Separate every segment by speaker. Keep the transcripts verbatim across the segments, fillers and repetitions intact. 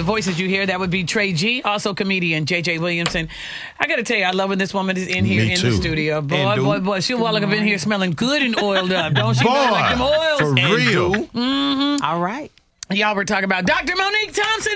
Speaker 1: the voices you hear, that would be Trey G, also comedian J J Williamson. I got to tell you, I love when this woman is in here
Speaker 2: Me
Speaker 1: in
Speaker 2: too.
Speaker 1: the studio. Boy,
Speaker 2: And
Speaker 1: boy,
Speaker 2: dude.
Speaker 1: boy, she'll walk up in here smelling good and oiled up. Don't she?
Speaker 2: Boy,
Speaker 1: Smell like them oils?
Speaker 2: for
Speaker 1: And
Speaker 2: real.
Speaker 1: dude. Mm-hmm.
Speaker 3: All right.
Speaker 1: Y'all were talking about Doctor Monique Thompson.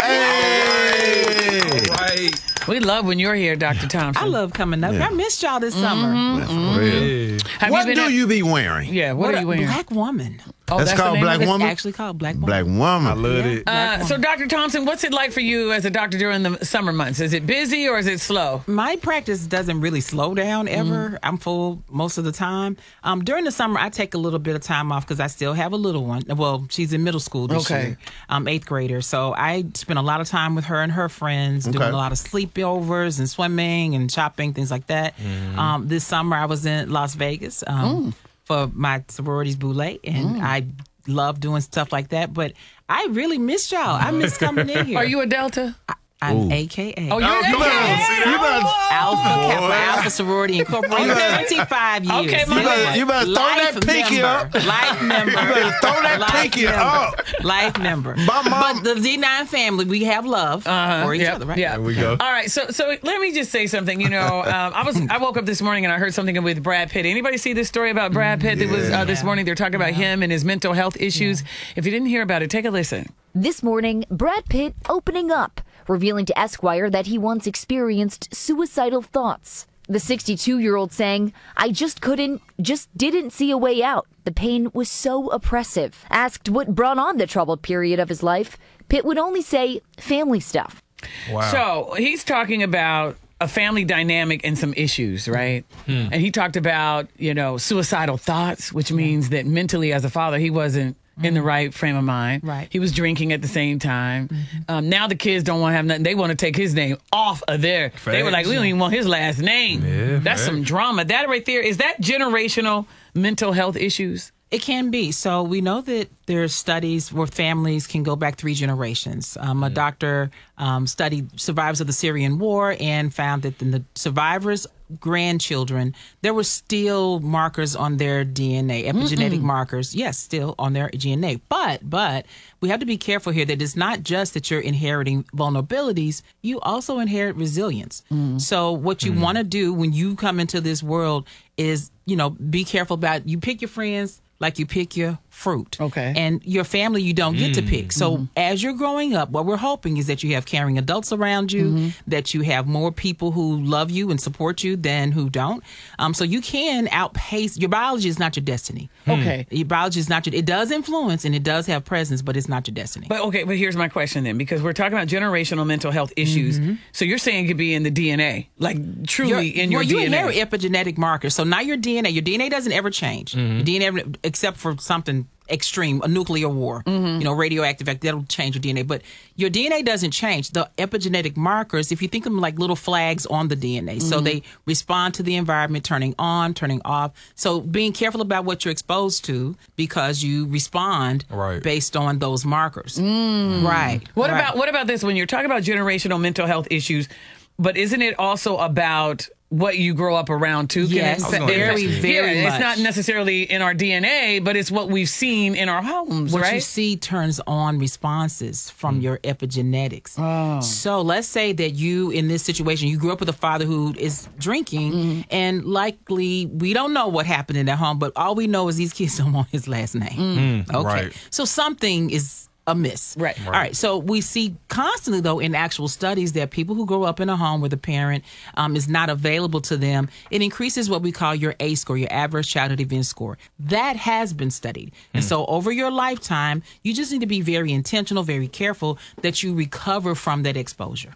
Speaker 2: Hey.
Speaker 4: All right.
Speaker 1: We love when you're here, Doctor Thompson.
Speaker 3: I love coming up.
Speaker 2: Yeah.
Speaker 3: I missed y'all this summer.
Speaker 2: That's for real.
Speaker 1: Have
Speaker 2: What
Speaker 1: been
Speaker 2: do
Speaker 1: at-
Speaker 2: you be wearing?
Speaker 1: Yeah, what,
Speaker 3: What
Speaker 1: are
Speaker 3: a
Speaker 1: you wearing?
Speaker 3: black woman.
Speaker 1: Oh,
Speaker 2: That's
Speaker 1: the
Speaker 2: called
Speaker 1: name
Speaker 2: Black
Speaker 1: of it?
Speaker 2: Woman?
Speaker 3: It's actually called Black Woman.
Speaker 2: Black woman.
Speaker 4: I love
Speaker 3: Yeah.
Speaker 4: it.
Speaker 1: Uh, so, Doctor Thompson, what's it like for you as a doctor during the summer months? Is it busy or is it slow?
Speaker 3: My practice doesn't really slow down ever.
Speaker 1: Mm-hmm.
Speaker 3: I'm full most of the time. Um, during the summer, I take a little bit of time off because I still have a little one. Well, she's in middle school this
Speaker 1: Okay.
Speaker 3: year, um, eighth grader. So I spend a lot of time with her and her friends, doing
Speaker 2: Okay.
Speaker 3: a lot of sleepovers and swimming and shopping, things like that. Um, this summer, I was in Las Vegas um, for my sororities boule, and I love doing stuff like that. But I really miss y'all. I miss coming in here.
Speaker 1: Are you a Delta?
Speaker 3: I'm
Speaker 2: Ooh.
Speaker 3: A K A.
Speaker 1: Oh, you're
Speaker 2: Oh,
Speaker 1: a
Speaker 2: you better,
Speaker 1: Delta.
Speaker 2: you better,
Speaker 3: Alpha Kappa Alpha Sorority Incorporated.
Speaker 1: Okay,
Speaker 3: twenty-five years.
Speaker 1: my
Speaker 2: you better, you better throw
Speaker 3: Life
Speaker 2: that pinky
Speaker 3: member.
Speaker 2: up.
Speaker 3: Life member.
Speaker 2: You better throw that
Speaker 3: Life
Speaker 2: pinky
Speaker 3: member.
Speaker 2: up.
Speaker 3: Life member.
Speaker 2: My mom-
Speaker 3: But the D nine family, we have love
Speaker 1: Uh-huh.
Speaker 3: for each
Speaker 1: Yep,
Speaker 3: other, right?
Speaker 1: Yeah.
Speaker 4: There we go.
Speaker 1: All right. So, so let me just say something. You know, um, I was I woke up this morning and I heard something with Brad Pitt. Anybody see this story about Brad Pitt? That was uh, this morning. They're talking about him and his mental health issues. If you didn't hear about it, take a listen.
Speaker 5: This morning, Brad Pitt opening up, revealing to Esquire that he once experienced suicidal thoughts. The sixty-two-year-old saying, I just couldn't, just didn't see a way out. The pain was so oppressive. Asked what brought on the troubled period of his life, Pitt would only say family stuff.
Speaker 4: Wow.
Speaker 1: So he's talking about a family dynamic and some issues, right? And he talked about, you know, suicidal thoughts, which means that mentally as a father, he wasn't in the right frame of mind.
Speaker 3: Right.
Speaker 1: He was drinking at the same time. Um, now the kids don't want to have nothing. They want to take his name off of there. They were like, we don't even want his last name.
Speaker 4: Yeah,
Speaker 1: That's
Speaker 4: facts.
Speaker 1: some drama. That right there, is that generational mental health issues?
Speaker 3: It can be. So we know that there's studies where families can go back three generations. Um, a doctor um, studied survivors of the Syrian war and found that in the survivors' grandchildren, there were still markers on their D N A, epigenetic markers. Yes, still on their D N A. But, but we have to be careful here that it's not just that you're inheriting vulnerabilities, you also inherit resilience. So what you want to do when you come into this world is, you know, be careful about, you pick your friends like you pick your fruit.
Speaker 1: Okay.
Speaker 3: And your family you don't get to pick. So as you're growing up, what we're hoping is that you have caring adults around you, that you have more people who love you and support you than who don't. Um, so you can outpace, your biology is not your destiny.
Speaker 1: Okay.
Speaker 3: Your biology is not your, it does influence and it does have presence, but it's not your destiny.
Speaker 1: But okay, but here's my question then, because we're talking about generational mental health issues. So you're saying it could be in the D N A, like truly
Speaker 3: Your-
Speaker 1: in your
Speaker 3: well,
Speaker 1: D N A.
Speaker 3: you inherit epigenetic markers. So not your D N A. Your D N A doesn't ever change. Your D N A, ever- except for something extreme, a nuclear war, you know, radioactive, that'll change your D N A. But your D N A doesn't change. The epigenetic markers, if you think of them like little flags on the D N A, so they respond to the environment, turning on, turning off. So being careful about what you're exposed to because you respond
Speaker 4: Right.
Speaker 3: based on those markers. Right.
Speaker 1: What
Speaker 3: right.
Speaker 1: about what about this? When you're talking about generational mental health issues, but isn't it also about what you grow up around too? Can
Speaker 3: Yes,
Speaker 1: it-
Speaker 4: I was gonna
Speaker 3: very,
Speaker 4: ask you.
Speaker 3: very
Speaker 1: yeah,
Speaker 3: much.
Speaker 1: It's not necessarily in our D N A, but it's what we've seen in our homes,
Speaker 3: What
Speaker 1: right?
Speaker 3: you see turns on responses from your epigenetics.
Speaker 1: Oh.
Speaker 3: So let's say that you, in this situation, you grew up with a father who is drinking,
Speaker 1: Mm-hmm.
Speaker 3: and likely we don't know what happened in that home, but all we know is these kids don't want his last name. okay.
Speaker 4: right.
Speaker 3: So something is amiss.
Speaker 1: Right.
Speaker 3: All right. So we see constantly, though, in actual studies that people who grow up in a home where the parent um, is not available to them, it increases what we call your A score, your adverse childhood event score. That has been studied. And so over your lifetime, you just need to be very intentional, very careful that you recover from that exposure.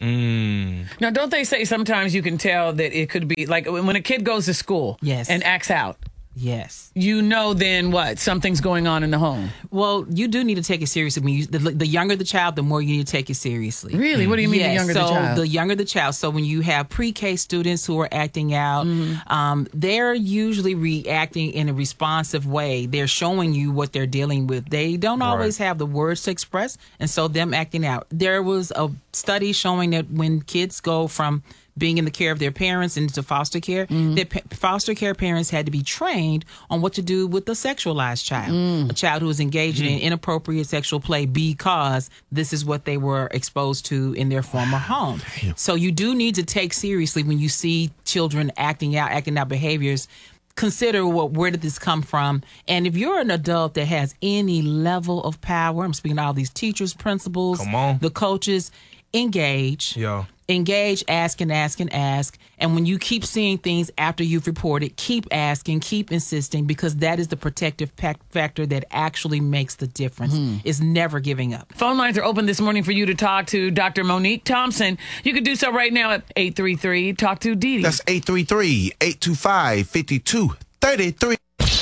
Speaker 1: Now, don't they say sometimes you can tell that it could be like when a kid goes to school
Speaker 3: Yes.
Speaker 1: and acts out,
Speaker 3: Yes.
Speaker 1: you know then what? Something's going on in the home.
Speaker 3: Well, you do need to take it seriously. When you, the, the younger the child, the more you need to take it seriously.
Speaker 1: Really? What do you mean the
Speaker 3: Yes,
Speaker 1: younger
Speaker 3: so
Speaker 1: the child?
Speaker 3: the younger the child. So when you have pre-K students who are acting out, um, they're usually reacting in a responsive way. They're showing you what they're dealing with. They don't always have the words to express, and so them acting out. There was a study showing that when kids go from being in the care of their parents into foster care,
Speaker 1: Mm-hmm.
Speaker 3: their pa- foster care parents had to be trained on what to do with a sexualized child,
Speaker 1: Mm.
Speaker 3: a child who was engaged in inappropriate sexual play because this is what they were exposed to in their former home. So you do need to take seriously when you see children acting out, acting out behaviors. Consider what where did this come from, and if you're an adult that has any level of power, I'm speaking to all these teachers, principals,
Speaker 4: Come on.
Speaker 3: the coaches, engage.
Speaker 4: Yeah.
Speaker 3: Engage, ask and ask and ask. And when you keep seeing things after you've reported, keep asking, keep insisting, because that is the protective pac- factor that actually makes the difference. It's never giving up.
Speaker 1: Phone lines are open this morning for you to talk to Doctor Monique Thompson. You can do so right now at eight three three talk to Dee Dee.
Speaker 2: That's eight three three, eight two five, five two three three.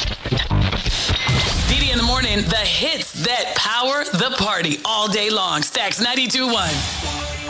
Speaker 6: Dee Dee in the morning, the hits that power the party all day long. Stacks ninety-two point one.